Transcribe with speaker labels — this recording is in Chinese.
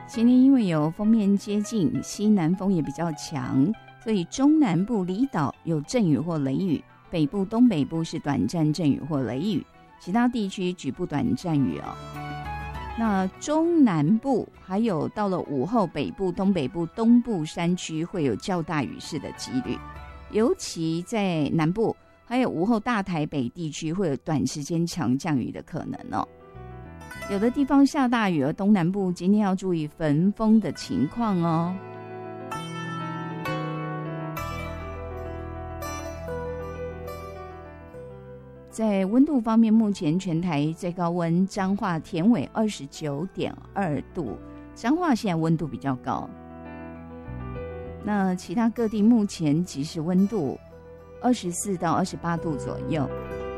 Speaker 1: 今天因为有锋面接近，西南风也比较强，所以中南部离岛有阵雨或雷雨，北部、东北部是短暂阵雨或雷雨，其他地区局部短暂雨哦。那中南部还有到了午后，北部、东北部、东部山区会有较大雨势的几率，尤其在南部，还有午后大台北地区会有短时间强降雨的可能哦。有的地方下大雨，而东南部今天要注意焚风的情况哦。在温度方面，目前全台最高温彰化田尾 29.2 度，彰化现在温度比较高。那其他各地目前即时温度24到28度左右。